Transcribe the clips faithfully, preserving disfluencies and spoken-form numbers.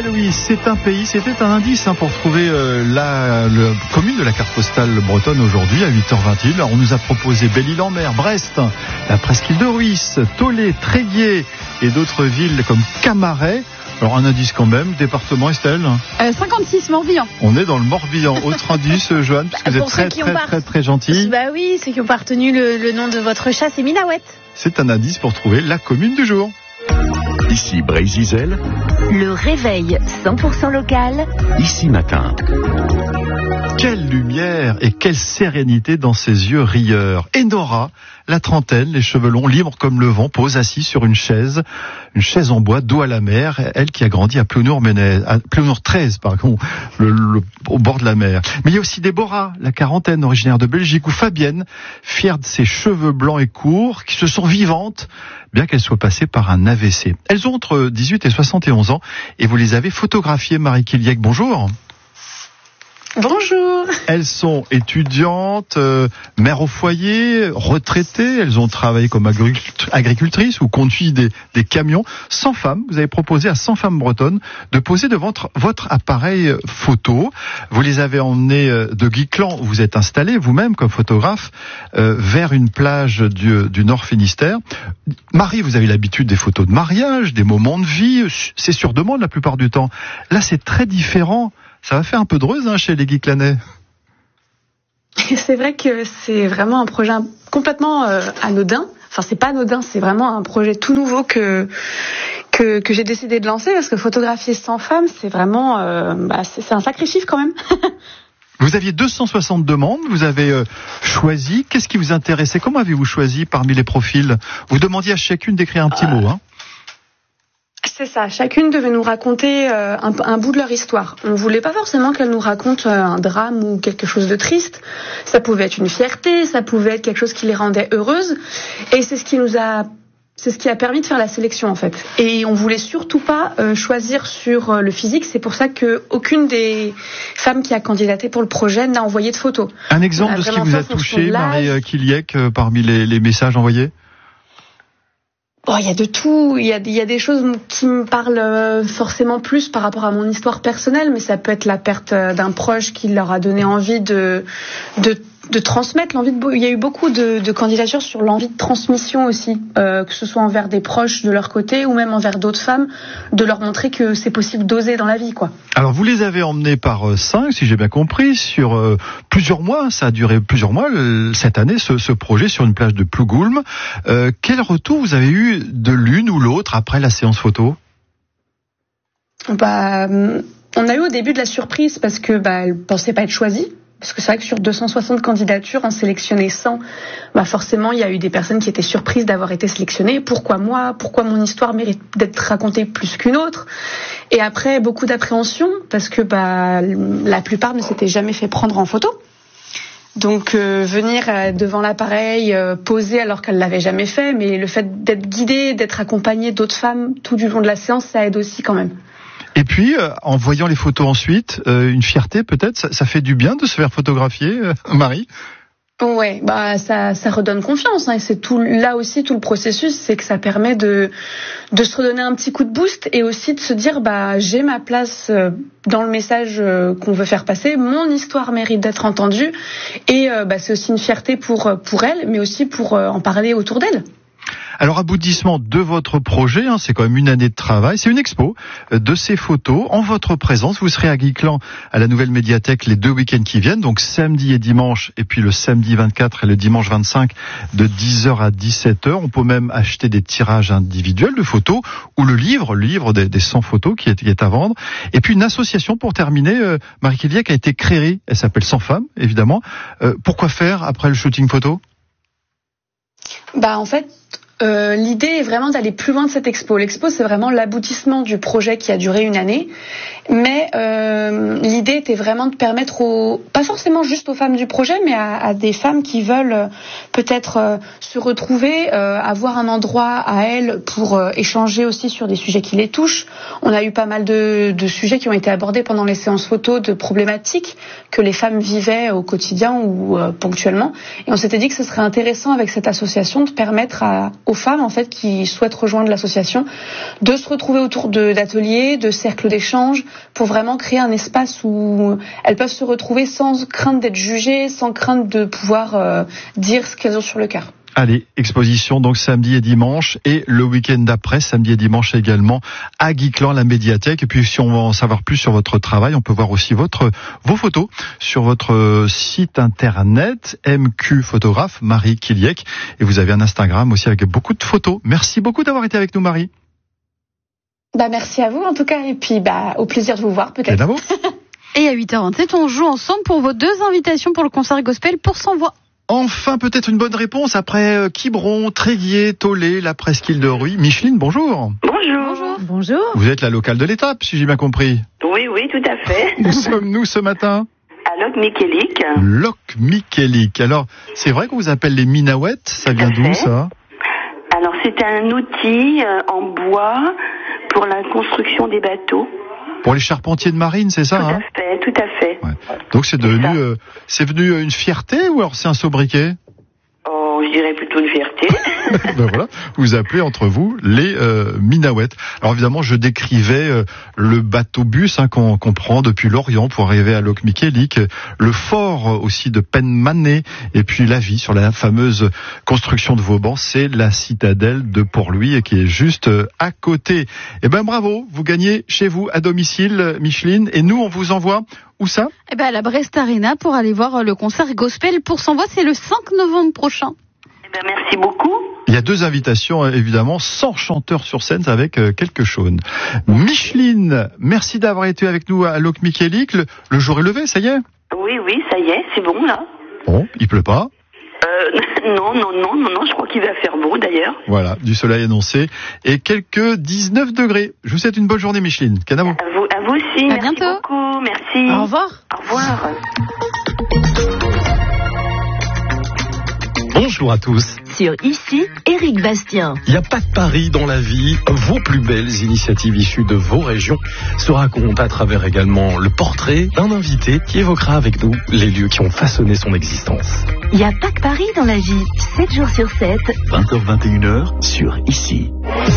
Saint-Louis, c'est un pays, c'était un indice hein, pour trouver euh, la le, commune de la carte postale bretonne aujourd'hui à huit heures vingt. On nous a proposé Belle-Île-en-Mer, Brest, la presqu'île de Ruisse, Tholé, Tréguier et d'autres villes comme Camaret. Alors un indice quand même, département Estelle euh, cinquante-six, Morbihan. On est dans le Morbihan. Autre indice, Joanne, parce que vous êtes très très, très très très gentil. Bah oui, ceux qui n'ont pas retenu le, le nom de votre chat, c'est Minahouette. C'est un indice pour trouver la commune du jour. Ici Brésil. Le réveil cent pour cent local. Ici matin. Quelle lumière et quelle sérénité dans ses yeux rieurs. Et Nora, la trentaine, les cheveux longs, libres comme le vent, pose assise sur une chaise, une chaise en bois, dos à la mer, elle qui a grandi à Plonour-Ménez, à Plonour treize, pardon, le, le, au bord de la mer. Mais il y a aussi Déborah, la quarantaine, originaire de Belgique, ou Fabienne, fière de ses cheveux blancs et courts, qui se sont vivantes, bien qu'elles soient passées par un A V C. Elles ont entre dix-huit et soixante et onze ans, et vous les avez photographiées, Marie Kiliek, bonjour. Bonjour. Elles sont étudiantes, euh, mères au foyer, retraitées. Elles ont travaillé comme agricultrices ou conduit des, des camions. cent femmes, vous avez proposé à cent femmes bretonnes de poser devant votre, votre appareil photo. Vous les avez emmenées de Guiclan, où vous êtes installé vous-même comme photographe, euh, vers une plage du, du Nord Finistère. Marie, vous avez l'habitude des photos de mariage, des moments de vie. C'est sur demande la plupart du temps. Là, c'est très différent. Ça va faire un peu de reuse hein, chez les Guiclanais. C'est vrai que c'est vraiment un projet complètement euh, anodin. Enfin, c'est pas anodin, c'est vraiment un projet tout nouveau que que, que j'ai décidé de lancer parce que photographier cent femmes, c'est vraiment, euh, bah, c'est, c'est un sacré chiffre quand même. Vous aviez deux cent soixante demandes, vous avez euh, choisi. Qu'est-ce qui vous intéressait? Comment avez-vous choisi parmi les profils? Vous demandiez à chacune d'écrire un petit euh... mot, hein? C'est ça, chacune devait nous raconter euh, un, un bout de leur histoire. On voulait pas forcément qu'elle nous raconte euh, un drame ou quelque chose de triste. Ça pouvait être une fierté, ça pouvait être quelque chose qui les rendait heureuses. Et c'est ce qui nous a, c'est ce qui a permis de faire la sélection en fait. Et on voulait surtout pas euh, choisir sur euh, le physique. C'est pour ça que aucune des femmes qui a candidaté pour le projet n'a envoyé de photos. Un exemple de ce qui vous a touché, Marie Kiliek, euh, parmi les, les messages envoyés? Bon, il y a de tout. Il y a, il y a des choses qui me parlent forcément plus par rapport à mon histoire personnelle, mais ça peut être la perte d'un proche qui leur a donné envie de, de, de transmettre l'envie de. Il y a eu beaucoup de, de candidatures sur l'envie de transmission aussi, euh, que ce soit envers des proches de leur côté ou même envers d'autres femmes, de leur montrer que c'est possible d'oser dans la vie, quoi. Alors, vous les avez emmenés par cinq, si j'ai bien compris, sur euh, plusieurs mois. Ça a duré plusieurs mois euh, cette année, ce, ce projet sur une plage de Plougoulm. Euh, quel retour vous avez eu de l'une ou l'autre après la séance photo? Bah, on a eu au début de la surprise parce que bah, elle pensait pas être choisie. Parce que c'est vrai que sur deux cent soixante candidatures, en sélectionner cent, bah forcément, il y a eu des personnes qui étaient surprises d'avoir été sélectionnées. Pourquoi moi? Pourquoi mon histoire mérite d'être racontée plus qu'une autre? Et après, beaucoup d'appréhension, parce que bah, la plupart ne s'étaient jamais fait prendre en photo. Donc euh, venir euh, devant l'appareil, euh, poser alors qu'elle l'avait jamais fait, mais le fait d'être guidée, d'être accompagnée d'autres femmes tout du long de la séance, ça aide aussi quand même. Et puis, euh, en voyant les photos ensuite, euh, une fierté peut-être, ça, ça fait du bien de se faire photographier, euh, Marie? Ouais, bah ça, ça redonne confiance. Hein, et c'est tout là aussi tout le processus, c'est que ça permet de de se redonner un petit coup de boost et aussi de se dire bah j'ai ma place euh, dans le message euh, qu'on veut faire passer. Mon histoire mérite d'être entendue et euh, bah c'est aussi une fierté pour pour elle, mais aussi pour euh, en parler autour d'elle. Alors, aboutissement de votre projet, hein, c'est quand même une année de travail, c'est une expo de ces photos en votre présence. Vous serez à Guiclan, à la nouvelle médiathèque, les deux week-ends qui viennent, donc samedi et dimanche, et puis le samedi vingt-quatre et le dimanche vingt-cinq, de dix heures à dix-sept heures. On peut même acheter des tirages individuels de photos, ou le livre, le livre des, des cent photos qui est, qui est à vendre. Et puis une association, pour terminer, euh, Marie Kiliek, a été créée, elle s'appelle cent femmes, évidemment. Euh, pourquoi faire après le shooting photo? Bah en fait... Euh, l'idée est vraiment d'aller plus loin de cette expo. L'expo, c'est vraiment l'aboutissement du projet qui a duré une année. Mais euh, l'idée était vraiment de permettre aux, pas forcément juste aux femmes du projet, mais à, à des femmes qui veulent euh, peut-être euh, se retrouver, euh, avoir un endroit à elles pour euh, échanger aussi sur des sujets qui les touchent. On a eu pas mal de, de sujets qui ont été abordés pendant les séances photos, de problématiques que les femmes vivaient au quotidien ou euh, ponctuellement. Et on s'était dit que ce serait intéressant avec cette association de permettre à, aux femmes en fait qui souhaitent rejoindre l'association de se retrouver autour de, d'ateliers, de cercles d'échange, pour vraiment créer un espace où elles peuvent se retrouver sans crainte d'être jugées, sans crainte de pouvoir euh, dire ce qu'elles ont sur le cœur. Allez, exposition donc samedi et dimanche, et le week-end d'après, samedi et dimanche également, à Guiclan, la médiathèque. Et puis si on veut en savoir plus sur votre travail, on peut voir aussi votre vos photos sur votre site internet, M Q Photographe, Marie Kiliek. Et vous avez un Instagram aussi avec beaucoup de photos. Merci beaucoup d'avoir été avec nous, Marie. Bah merci à vous en tout cas, et puis bah au plaisir de vous voir peut-être. Et à huit heures vingt-sept, on joue ensemble pour vos deux invitations pour le concert gospel pour cent voix. Enfin, peut-être une bonne réponse après Quiberon, Tréguier, Tollet, la presqu'île de Ruy. Micheline, bonjour. Bonjour. Bonjour. Bonjour. Vous êtes la locale de l'étape, si j'ai bien compris. Oui, oui, tout à fait. Où sommes-nous ce matin? À Locmiquélic. Locmiquélic. Alors, c'est vrai qu'on vous appelle les Minahouettes. Ça vient d'où, ça? Alors, c'est un outil en bois pour la construction des bateaux. Pour les charpentiers de marine, c'est ça? Tout hein à fait, tout à fait. Ouais. Donc c'est devenu, c'est, euh, c'est venu une fierté ou alors c'est un sobriquet? Oh, je dirais plutôt une fierté. Ben voilà, vous appelez entre vous les euh, Minahouettes. Alors évidemment, je décrivais euh, le bateau-bus hein, qu'on, qu'on prend depuis Lorient pour arriver à Locmiquélic, le fort aussi de Penmané, et puis la vie sur la fameuse construction de Vauban, c'est la citadelle de Port-Louis et qui est juste euh, à côté. Eh ben bravo, vous gagnez chez vous à domicile, Micheline, et nous on vous envoie où ça? Eh ben à la Brest Arena pour aller voir le concert gospel pour cent voix, c'est le cinq novembre prochain. Eh ben, merci beaucoup. Il y a deux invitations, évidemment, sans chanteur sur scène avec euh, quelque chose. Micheline, merci d'avoir été avec nous à Locmiquélic. Le, le jour est levé, ça y est? Oui, oui, ça y est, c'est bon, là. Bon, il pleut pas? Euh, non, non, non, non, non, je crois qu'il va faire beau, d'ailleurs. Voilà, du soleil annoncé et quelques dix-neuf degrés. Je vous souhaite une bonne journée, Micheline. Canavo. À vous, à vous aussi, à merci bientôt. beaucoup, merci. Au revoir. Au revoir. Bonjour à tous. Sur Ici, Éric Bastien. Il n'y a pas de pari dans la vie. Vos plus belles initiatives issues de vos régions se racontent à travers également le portrait d'un invité qui évoquera avec nous les lieux qui ont façonné son existence. Il n'y a pas que Paris dans la vie. sept jours sur sept. vingt heures vingt et une heures sur Ici.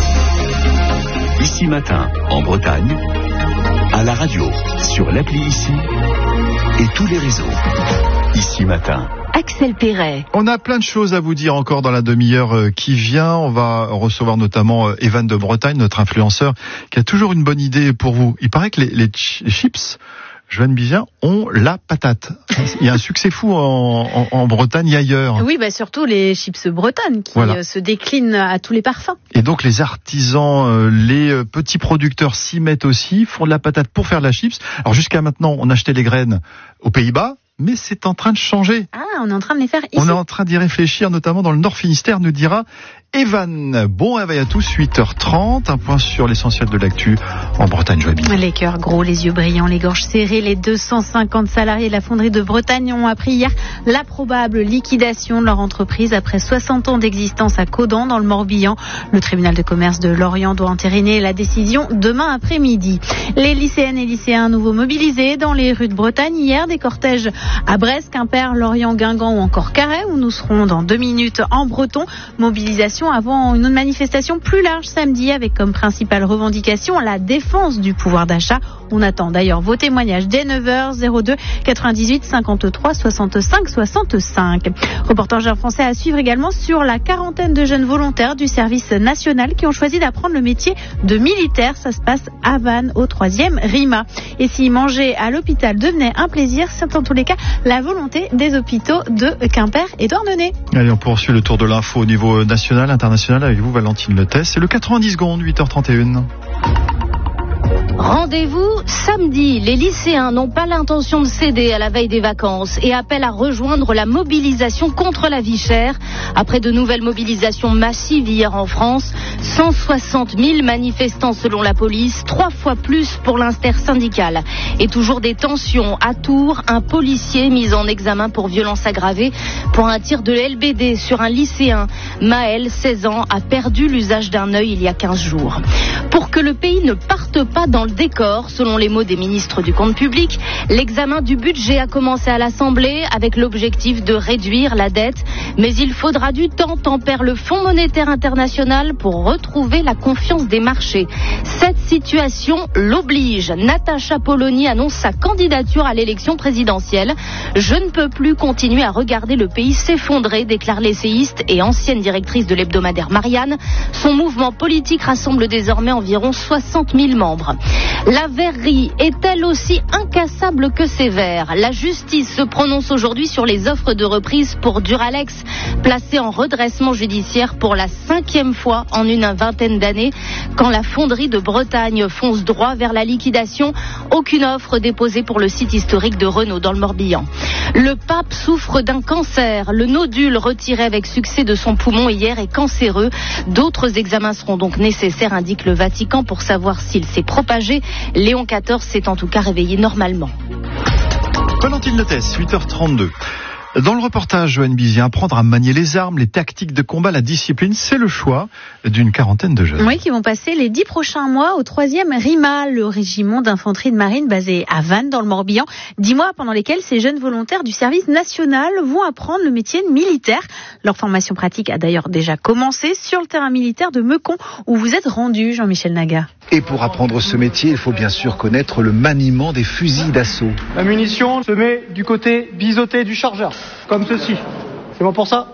Ici Matin, en Bretagne, à la radio, sur l'appli Ici et tous les réseaux. Ici Matin. Axel Perret. On a plein de choses à vous dire encore dans la demi-heure qui vient. On va recevoir notamment Evan de Bretagne, notre influenceur, qui a toujours une bonne idée pour vous. Il paraît que les, les chips Joanne Bizien ont la patate. Il y a un succès fou en, en, en Bretagne et ailleurs. Oui, bah surtout les chips bretonnes qui voilà. euh, se déclinent à tous les parfums. Et donc les artisans, euh, les euh, petits producteurs s'y mettent aussi, font de la patate pour faire de la chips. Alors jusqu'à maintenant, on achetait les graines aux Pays-Bas, mais c'est en train de changer. Ah, on est en train de les faire ici. On est en train d'y réfléchir, notamment dans le Nord Finistère, nous dira Evan. Bon réveil à tous, huit heures trente, un point sur l'essentiel de l'actu en Bretagne, Joël. Les cœurs gros, les yeux brillants, les gorges serrées, les deux cent cinquante salariés de la fonderie de Bretagne ont appris hier la probable liquidation de leur entreprise après soixante ans d'existence à Caudan, dans le Morbihan. Le tribunal de commerce de Lorient doit entériner la décision demain après-midi. Les lycéennes et lycéens à nouveau mobilisés dans les rues de Bretagne hier, des cortèges à Brest, Quimper, Lorient, Guingamp ou encore Carhaix, où nous serons dans deux minutes en breton. Mobilisation avant une manifestation plus large samedi avec comme principale revendication la défense du pouvoir d'achat. On attend d'ailleurs vos témoignages dès neuf heures, zéro deux quatre-vingt-dix-huit cinquante-trois soixante-cinq soixante-cinq. Reportage Air Français à suivre également sur la quarantaine de jeunes volontaires du service national qui ont choisi d'apprendre le métier de militaire. Ça se passe à Vannes, au troisième RIMA. Et si manger à l'hôpital devenait un plaisir, c'est en tous les cas la volonté des hôpitaux de Quimper et d'Ornenay. Allez, on poursuit le tour de l'info au niveau national, international avec vous, Valentine Lettès. C'est le quatre-vingt-dix secondes, huit heures trente et une. Rendez-vous samedi. Les lycéens n'ont pas l'intention de céder à la veille des vacances et appellent à rejoindre la mobilisation contre la vie chère. Après de nouvelles mobilisations massives hier en France, cent soixante mille manifestants selon la police, trois fois plus pour l'intersyndicale. Et toujours des tensions à Tours, un policier mis en examen pour violence aggravée pour un tir de L B D sur un lycéen. Maël, seize ans, a perdu l'usage d'un œil il y a quinze jours. Pour que le pays ne parte pas dans dans le décor, selon les mots des ministres du compte public. L'examen du budget a commencé à l'Assemblée avec l'objectif de réduire la dette. Mais il faudra du temps, tempère le Fonds monétaire international pour retrouver la confiance des marchés. Cette situation l'oblige. Natacha Polony annonce sa candidature à l'élection présidentielle. Je ne peux plus continuer à regarder le pays s'effondrer, déclare l'essayiste et ancienne directrice de l'hebdomadaire Marianne. Son mouvement politique rassemble désormais environ soixante mille membres. La verrerie est-elle aussi incassable que sévère? La justice se prononce aujourd'hui sur les offres de reprise pour Duralex, placé en redressement judiciaire pour la cinquième fois en une vingtaine d'années. Quand la fonderie de Bretagne fonce droit vers la liquidation, aucune offre déposée pour le site historique de Renault dans le Morbihan. Le pape souffre d'un cancer. Le nodule retiré avec succès de son poumon hier est cancéreux. D'autres examens seront donc nécessaires, indique le Vatican, pour savoir s'il s'est propagé. Léon quatorze s'est en tout cas réveillé normalement. Valentine Lettès, huit heures trente-deux. Dans le reportage, Joanne Bizien, apprendre à manier les armes, les tactiques de combat, la discipline, c'est le choix d'une quarantaine de jeunes. Oui, qui vont passer les dix prochains mois au troisième RIMA, le régiment d'infanterie de marine basé à Vannes, dans le Morbihan. Dix mois pendant lesquels ces jeunes volontaires du service national vont apprendre le métier de militaire. Leur formation pratique a d'ailleurs déjà commencé sur le terrain militaire de Meucon, où vous êtes rendu, Jean-Michel Naga. Et pour apprendre ce métier, il faut bien sûr connaître le maniement des fusils d'assaut. La munition se met du côté biseauté du chargeur, comme ceci. C'est bon pour ça ?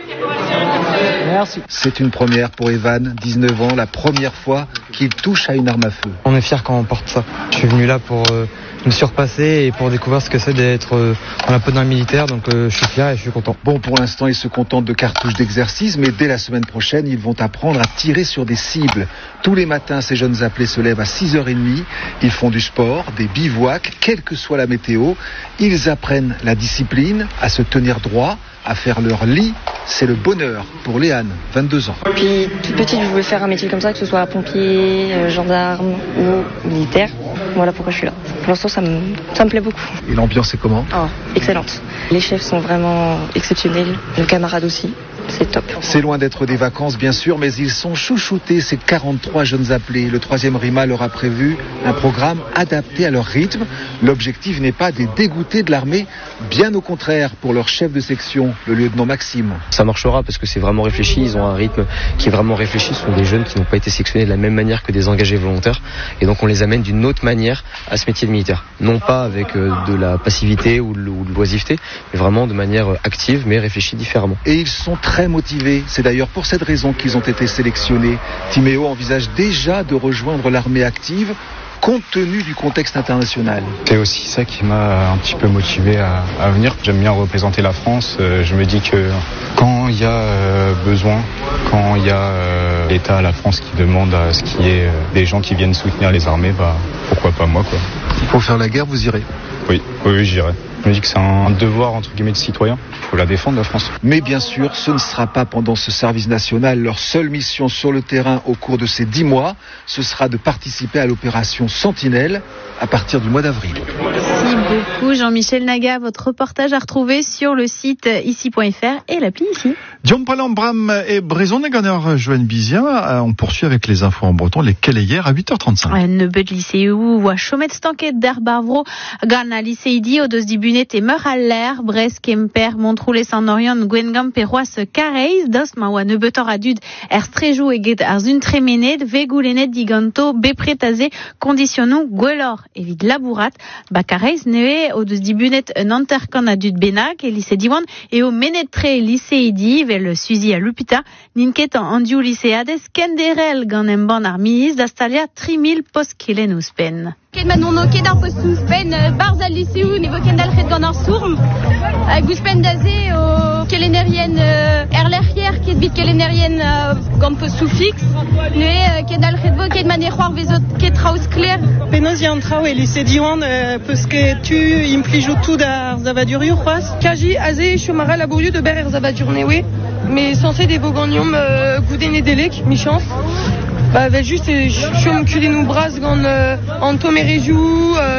Merci. C'est une première pour Evan, dix-neuf ans, la première fois qu'il touche à une arme à feu. On est fiers quand on porte ça. Je suis venu là pour euh, me surpasser et pour découvrir ce que c'est d'être euh, dans la peau d'un militaire, donc euh, je suis fier et je suis content. Bon, pour l'instant, ils se contentent de cartouches d'exercice, mais dès la semaine prochaine, ils vont apprendre à tirer sur des cibles. Tous les matins, ces jeunes appelés se lèvent à six heures trente. Ils font du sport, des bivouacs, quelle que soit la météo. Ils apprennent la discipline, à se tenir droit, à faire leur lit. C'est le bonheur pour Léane, vingt-deux ans. Puis toute petite, je voulais faire un métier comme ça, que ce soit pompier, euh, gendarme ou militaire. Voilà pourquoi je suis là. Pour l'instant, ça me, ça me plaît beaucoup. Et l'ambiance est comment ? Oh, excellente. Les chefs sont vraiment exceptionnels, nos camarades aussi. C'est top. C'est loin d'être des vacances, bien sûr, mais ils sont chouchoutés, ces quarante-trois jeunes appelés. Le troisième RIMA leur a prévu un programme adapté à leur rythme. L'objectif n'est pas de les dégoûter de l'armée, bien au contraire, pour leur chef de section, le lieutenant Maxime. Ça marchera parce que c'est vraiment réfléchi, ils ont un rythme qui est vraiment réfléchi. Ce sont des jeunes qui n'ont pas été sélectionnés de la même manière que des engagés volontaires. Et donc on les amène d'une autre manière à ce métier de militaire. Non pas avec euh, de la passivité ou de, ou de l'oisiveté, mais vraiment de manière active, mais réfléchie différemment. Et ils sont très Très motivés. C'est d'ailleurs pour cette raison qu'ils ont été sélectionnés. Timéo envisage déjà de rejoindre l'armée active compte tenu du contexte international. C'est aussi ça qui m'a un petit peu motivé à, à venir. J'aime bien représenter la France. Je me dis que quand il y a euh, besoin, quand il y a euh, l'État, la France qui demande à ce qu'il y ait euh, des gens qui viennent soutenir les armées, bah pourquoi pas moi quoi. Il faut faire la guerre, vous irez ? Oui, oui, oui j'irai. Je me dis que c'est un devoir entre guillemets de citoyen. Il faut la défendre, la France. Mais bien sûr, ce ne sera pas pendant ce service national. Leur seule mission sur le terrain au cours de ces dix mois, ce sera de participer à l'opération Sentinelle à partir du mois d'avril. Merci beaucoup Jean-Michel Naga. Votre reportage à retrouver sur le site ici point f r et l'appli ici. Dion Palambram et Bréson Neganer, Joanne Bizien. On poursuit avec les infos en breton, les Keller à huit heures trente-cinq. Nebet lycée ou à Chomet Stanket d'Arbavro, Gana lycée idi, au dos dibunet et meur à l'air, Brest, Kemper, Montroulé, San-Orion, Gwengam, Perrois, Careis, dos ma wa nebetor adud, erstrejou et get arzun tremenet, vegoulenet diganto, bepretazé, conditionu, gwelor, évid labourat, ba Careis, neue, au dos dibunet, nanterkan adud benak, et lycée diwan, et au menetre lycée idi, vers le suizi à Lupita, ninket en andiou lycée ades, kenderel, ganemban arminis, d'astalia, trimil post kelenus pen. Ket manon ket ar post pen barz al lycéou niveau kendal ret gant ar sourm a gouspen daze o kelennerien er lerrier ket bit kelennerien gant post fixe ne kendal ret vo ket man e c'hoar vezot ket traouz kler penoz yan trao e lycée diwan peus ket tu implijou tout ar zavadurioù c'hoaz kaji aze chomara labouriou de ber er zavadur newe mais censé des boganium goudenet delek mi chance. Bah, bah juste chom kudenou braz gant euh, Anto Merejou, euh,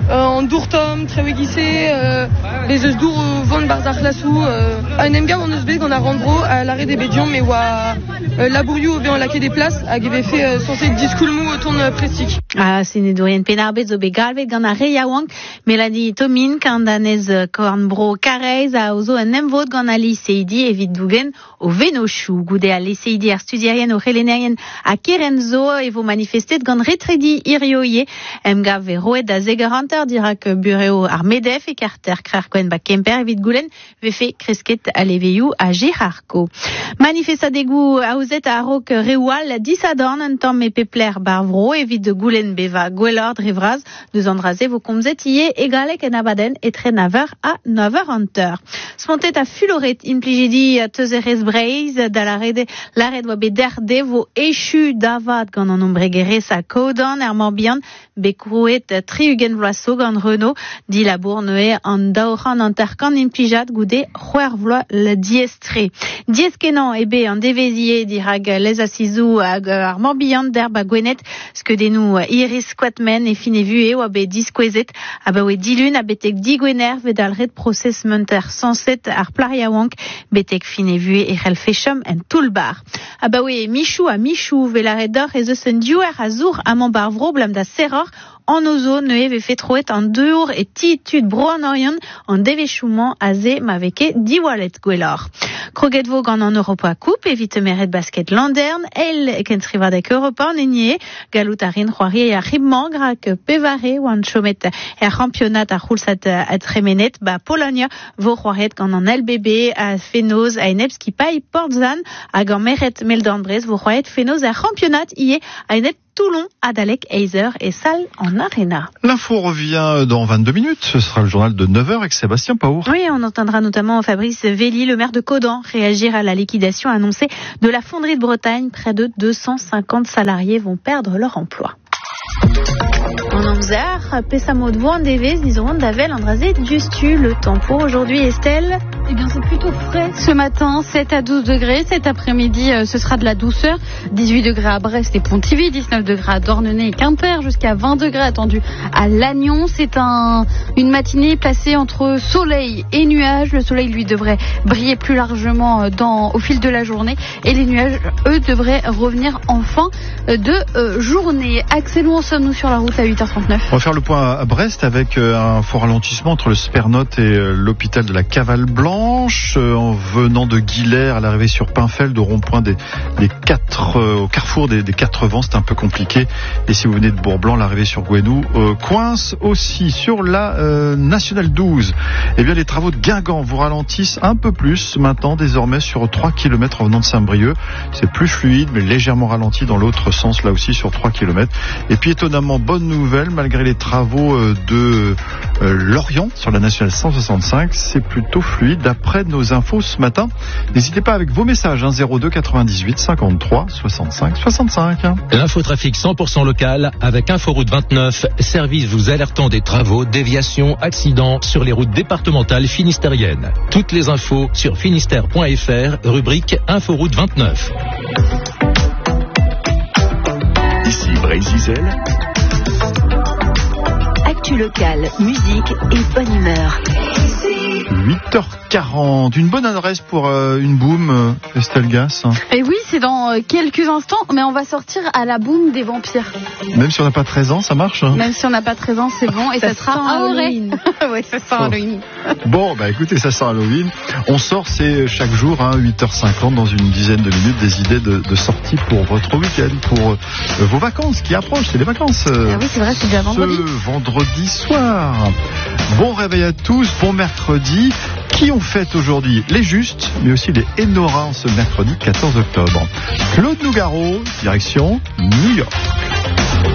En Dourtom, Trewegissé, les eus dour von Barzach Lassou, un emga on eus bet gant a randro à l'arrêt des Bédions, mais oa labouriou ober en laqué des places, hag eve fait censé diskoulmou au tourne prestik. Ah, c'est ne dourien penarbet zo be galvet gant a reiaouank, Mélanie Tomin, kandanez kornbro karez a ozo un emvod gant a liseidi evit dougen o venochou. Goude a liseidi ar studierien o relenérien a kerenzo e vo manifestet gant retredi irioie, emga ve roet da zegeranter dirak bureo ar medef e karter krer koen ba kemper evit goulen ve fe kresket a leveiou a Gérardco. Manifestadegou a ouzet a rok rewal disadorn un tamm e pepler bar vro evit de goulen beva gwellord revraz deus andraze vo komzet ie egalek en abaden etre naver a naver hunter. Spontet a fuloret implijedi a teuzerez breiz da la rede la red oa be derde vo echu davad gant an ombregerez a kodan er morbihan be krouet triugen vloaso gant Renault di la bourneue an daoran an terkan implijat goude c'hwer vloa le diestre. Dieskenan ebe an devezie dirag les assizou hag ar morbihan derb a gwenet skedenou iris squatmen e fine vue oa be diskwezet a ba oe dilun a betek digwener ved al red proses menter sanset ar plariaouank betek fine vue e c'hell fechom en toulbar. A ba oe michou a michou ve la red d'or e zeus un diouer a zour a man bar vro blam da serror en ozo ne ve fait troet en deux et titud bro en orient en devechouement a ze ma veke diwalet gwellor. Kroget vog en Europa Coupe evite meret basket landern el kentrivadek Europa en enie galoutarin c'hoari e a ribman grak pevare ou an chomet e championat a c'houlsat a tremenet ba Polonia vo c'hoaret gant an L B B a fenoz a enep skipai Portzan hag an meret Meldorn-Brez vo c'hoaret fenoz a championat ie a enep Toulon, Adalec, Heiser et Salle en Arena. L'info revient dans vingt-deux minutes. Ce sera le journal de neuf heures avec Sébastien Paour. Oui, on entendra notamment Fabrice Velli, le maire de Codan, réagir à la liquidation annoncée de la fonderie de Bretagne. Près de deux cent cinquante salariés vont perdre leur emploi. En Amzer, Pessamo de Voandevez, disons d'Avel, Andrazé, Dustu, le temps pour aujourd'hui, Estelle. Eh bien, c'est plutôt frais ce matin, sept à douze degrés. Cet après-midi, euh, ce sera de la douceur. dix-huit degrés à Brest et Pontivy, dix-neuf degrés à Dornenay et Quimper, jusqu'à vingt degrés attendus à Lannion. C'est un, une matinée placée entre soleil et nuages. Le soleil, lui, devrait briller plus largement dans, au fil de la journée. Et les nuages, eux, devraient revenir en fin de euh, journée. Axelou, en sommes-nous sur la route à huit heures trente-neuf. On va faire le point à Brest avec un fort ralentissement entre le Spernote et l'hôpital de la Cavale Blanche. En venant de Guilher à l'arrivée sur Pinfeld, au rond-point des, des quatre, euh, au carrefour des, des quatre vents, c'est un peu compliqué. Et si vous venez de Bourblanc, l'arrivée sur Gouenou euh, coince aussi. Sur la euh, Nationale douze, eh bien les travaux de Guingamp vous ralentissent un peu plus maintenant, désormais sur trois kilomètres en venant de Saint-Brieuc. C'est plus fluide, mais légèrement ralenti dans l'autre sens, là aussi sur trois kilomètres. Et puis étonnamment, bonne nouvelle, malgré les travaux euh, de euh, Lorient sur la Nationale cent soixante-cinq, c'est plutôt fluide. D'après nos infos ce matin, n'hésitez pas avec vos messages, hein, zéro deux quatre-vingt-dix-huit cinquante-trois soixante-cinq soixante-cinq. L'infotrafic cent pour cent local avec Inforoute vingt-neuf, service vous alertant des travaux, déviations, accidents sur les routes départementales finistériennes. Toutes les infos sur finistère point f r, rubrique Inforoute vingt-neuf. Ici Brésil. Actu locale, musique et bonne humeur. huit heures quarante, une bonne adresse pour euh, une boum, euh, Estelle Gass. Et oui, c'est dans euh, quelques instants, mais on va sortir à la boum des vampires. Même si on n'a pas treize ans, ça marche, hein. Même si on n'a pas treize ans, c'est bon, et ça, ça sera à Halloween. Oui, ça sent oh. Halloween. Bon, bah écoutez, ça sent Halloween. On sort, c'est chaque jour, hein, huit heures cinquante, dans une dizaine de minutes, des idées de, de sortie pour votre week-end, pour euh, vos vacances qui approchent, c'est les vacances. Euh, ah oui, c'est vrai, c'est déjà vendredi. Ce vendredi soir. Bon réveil à tous, bon mercredi. Qui ont fête aujourd'hui? Les Justes, mais aussi les Enora en ce mercredi quatorze octobre. Claude Nougaro, direction New York.